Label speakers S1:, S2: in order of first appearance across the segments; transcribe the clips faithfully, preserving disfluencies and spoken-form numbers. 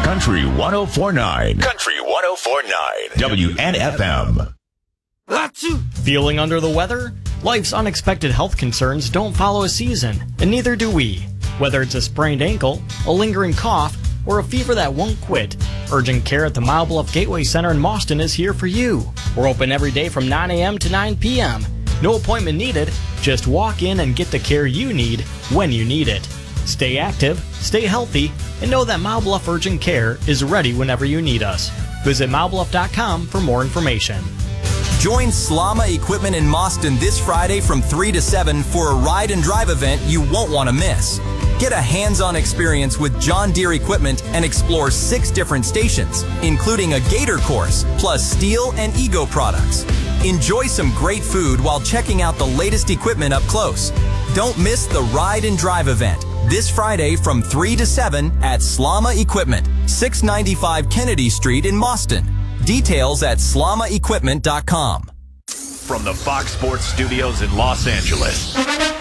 S1: Country one oh four point nine. Country one oh four point nine. W N F M.
S2: Feeling under the weather? Life's unexpected health concerns don't follow a season, and neither do we. Whether it's a sprained ankle, a lingering cough, or a fever that won't quit, urgent care at the Mile Bluff Gateway Center in Mauston is here for you. We're open every day from nine a.m. to nine p.m. No appointment needed. Just walk in and get the care you need when you need it. Stay active, stay healthy, and know that Mile Bluff Urgent Care is ready whenever you need us. Visit mile bluff dot com for more information.
S3: Join Slama Equipment in Mauston this Friday from three to seven for a ride and drive event you won't want to miss. Get a hands-on experience with John Deere equipment and explore six different stations, including a Gator course, plus Steel and Ego products. Enjoy some great food while checking out the latest equipment up close. Don't miss the Ride and Drive event this Friday from three to seven at Slama Equipment, six ninety-five Kennedy Street in Mauston. Details at slama equipment dot com.
S1: From the Fox Sports Studios in Los Angeles,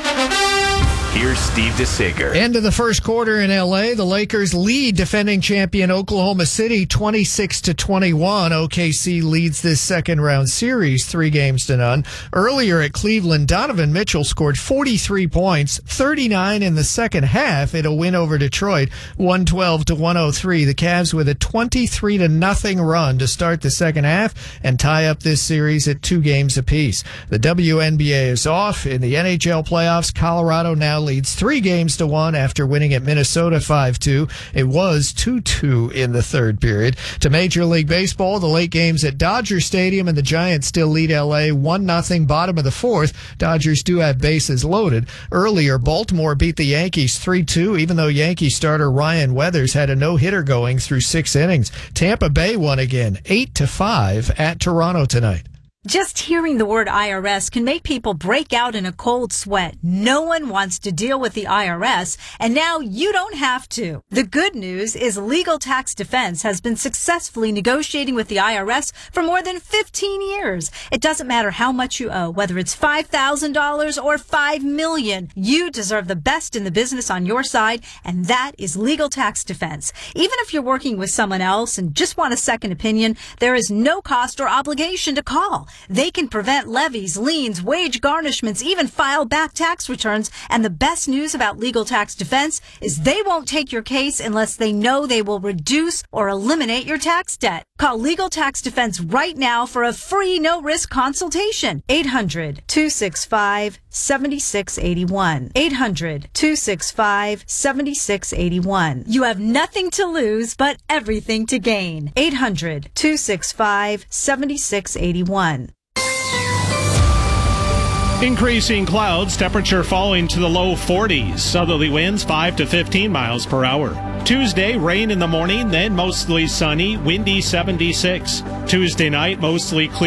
S1: here's Steve DeSager.
S4: End of the first quarter in L A. The Lakers lead defending champion Oklahoma City twenty-six to twenty-one. O K C leads this second round series three games to none. Earlier at Cleveland, Donovan Mitchell scored forty-three points, thirty-nine in the second half in a win over Detroit, one twelve to one oh three. The Cavs with a twenty-three to nothing run to start the second half and tie up this series at two games apiece. The W N B A is off. In the N H L playoffs, Colorado now leads three games to one after winning at Minnesota five two. It was two two in the third period. To Major League Baseball, the late games at Dodger Stadium, and the Giants still lead L A one nothing bottom of the fourth. Dodgers do have bases loaded. Earlier, Baltimore beat the Yankees three two, even though Yankee starter Ryan Weathers had a no-hitter going through six innings. Tampa Bay won again, eight to five at Toronto tonight.
S5: Just hearing the word I R S can make people break out in a cold sweat. No one wants to deal with the I R S, and now you don't have to. The good news is Legal Tax Defense has been successfully negotiating with the I R S for more than fifteen years. It doesn't matter how much you owe, whether it's five thousand dollars or five million dollars. You deserve the best in the business on your side, and that is Legal Tax Defense. Even if you're working with someone else and just want a second opinion, there is no cost or obligation to call. They can prevent levies, liens, wage garnishments, even file back tax returns. And the best news about Legal Tax Defense is they won't take your case unless they know they will reduce or eliminate your tax debt. Call Legal Tax Defense right now for a free no-risk consultation. eight hundred, two six five, seven six eight one. eight hundred, two six five, seven six eight one. You have nothing to lose but everything to gain. eight hundred, two six five, seven six eight one.
S6: Increasing clouds, temperature falling to the low forties. Southerly winds five to fifteen miles per hour. Tuesday, rain in the morning, then mostly sunny, windy seventy-six. Tuesday night, mostly clear.